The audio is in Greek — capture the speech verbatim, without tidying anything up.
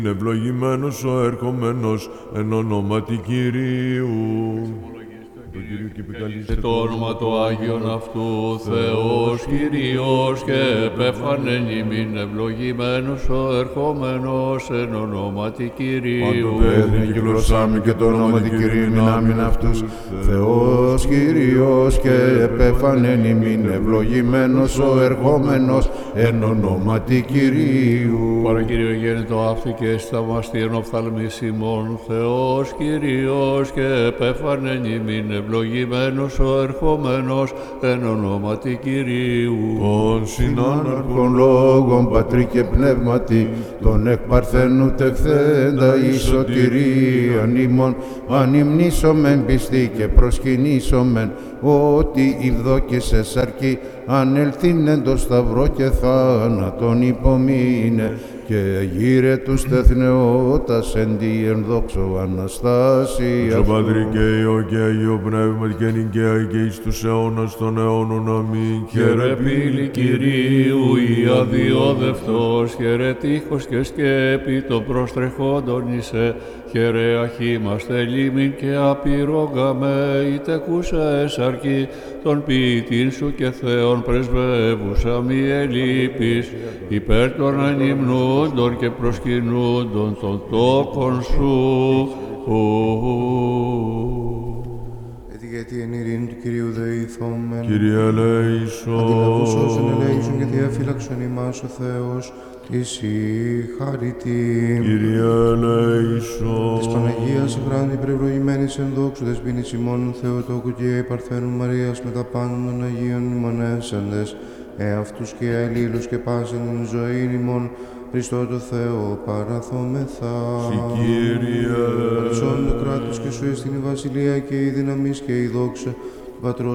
Είναι ευλογημένος ο ερχομένος εν ονόματι Κυρίου. Το Κύριο και επικαλείστε το όνομα το Άγιον αυτού, Θεός Κύριος και επέφανεν ημίν ευλογημένος ο ερχόμενος εν ονόματι Κυρίου. Πάντοτε και γλωσσάμι και το όνομα του Κυρίου μηνάμιν αυτούς. Θεός Κύριος και επέφανεν ημίν ευλογημένος ο ερχόμενος εν ονόματι Κυρίου. Παρακύριο γέννητο αύτη και σταυμαστή εν οφθαλμής ημών, Θεός Κύριος και επέφανεν ημίν ευλογημένος ο ερχόμενος εν ονόματι Κυρίου. Των συνάναρχων λόγων πατρί και πνεύματι, τον εκ παρθένου τεχθέντα η σωτηρίαν ημών, ανυμνήσομεν πιστή και προσκυνήσομεν, ότι ηδόκησες αρκεί ανελθήν εν το σταυρό και θάνατον υπομείνε, και γύρε τους τεθνεώτας εν τη εν δόξο Αναστάση. Ο Πατρί και Υιό και Αγίο Πνεύμα και νικαία και εις τους αιώνας των αιώνων. Αμήν. Χαιρε πύλη Κυρίου η αδιόδευτος, χαιρε τείχος και σκέπη το προστρεχόντον είσαι, χαιρε αχήμαστε λίμην και απειρόγαμε, είτε κούσα εσαρκή των ποιητήν σου και Θεόν πρεσβεύουσα μη ελείπεις, υπέρ των ανυμνούντων και προσκυνούντων των τόκων σου. Γιατί εν ειρήνη του Κυρίου δεήθομεν, Κύριε ελέησον. αντιλαβούς όσων ελέησον και διαφύλαξον ημάς ο Θεός, εις η χαρητή. Κύριε ελέησον. Της Παναγίας Ευράντη πρευλογημένης εν δόξου δεσποίνης ημών Θεοτόκου και υπαρθένου Μαρίας με τα πάντων των Αγίων ημωνέσαντες, εαυτούς και αλλήλους και πάσεν εν ζωήν ημών, Χριστό το Θεό παραθόμεθα. Συ Κύριε. Παρισόν το κράτος και σου εστιν η βασιλεία και η δύναμις και η δόξα του Πατρός